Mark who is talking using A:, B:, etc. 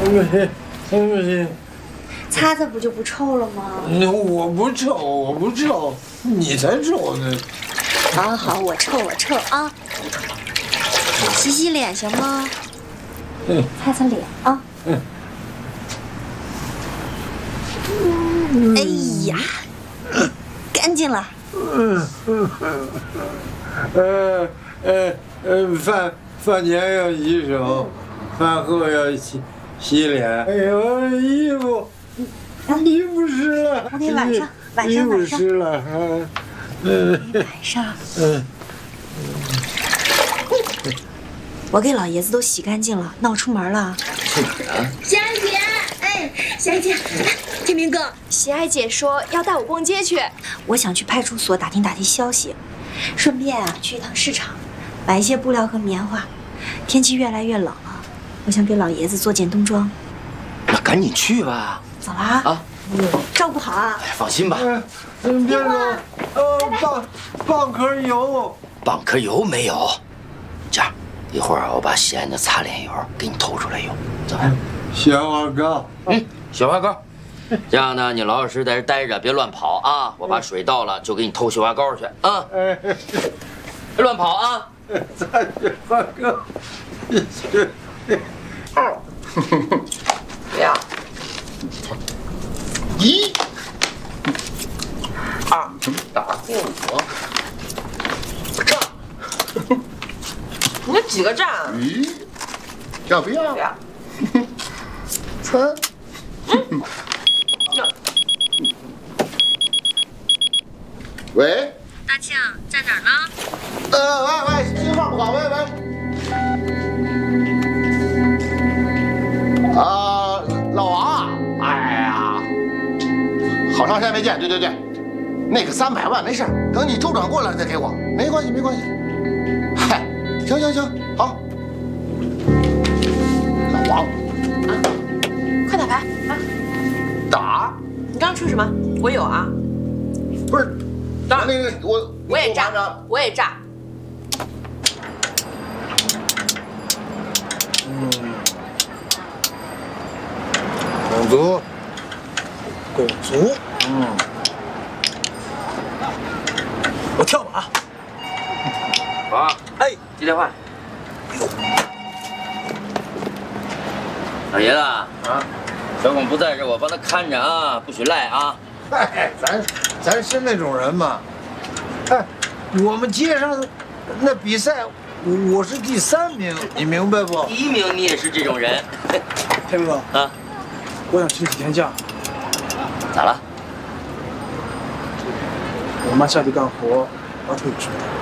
A: 不行。
B: 擦擦不就不臭了吗？
A: 我不臭，你才臭呢。
B: 好，我臭啊！洗洗脸行吗？擦擦脸啊。哎呀，干净了。
A: 饭前要洗手，饭后要洗脸。哎呦，衣服湿了。
B: 我给晚上
A: 湿了。
B: 晚上。我给老爷子都洗干净了，那我出门了。
C: 喜爱姐，哎，喜爱姐，天明哥，喜爱姐说要带我逛街去。
B: 我想去派出所打听消息，顺便去一趟市场，买一些布料和棉花。天气越来越冷了，我想给老爷子做件冬装。
D: 那赶紧去吧。
B: 走啦啊！照顾好啊！
D: 哎，放心吧。
A: 别说，蚌壳油。
D: 蚌壳油没有？这样，一会儿我把西安的擦脸油给你偷出来用，怎么样？
A: 雪花膏。
D: 雪花膏。这样呢，你老实在这待着，别乱跑啊！我把水倒了，就给你偷雪花膏去啊！别乱跑啊！
A: 擦雪花膏。
D: 不要。1、2，打过我。炸。
E: 你有几个炸？
F: 咦，要不要？
E: 不要。
F: 3。喂，
B: 大庆在哪儿呢？
F: 喂，信号不好，喂。老王啊，哎呀，好长时间没见，对，那个300万没事，等你周转过来再给我，没关系。嗨，行，好。老王，
E: 快打牌啊！
F: 打？
E: 你刚刚说什么？我有啊。
F: 不是，那个
E: 我也炸，我也炸。
A: 拱足。我跳马。
D: 好啊，
A: 哎，
D: 接电话。老爷子啊，小巩不在这，我帮他看着啊，不许赖啊。
A: 哎，咱是那种人嘛。哎，我们街上那比赛，我是第3名，你明白不？
D: 第1名你也是这种人。
G: 天明哥
D: 啊，
G: 我想请几天假。
D: 咋了？
G: 我妈下地干活，要退职。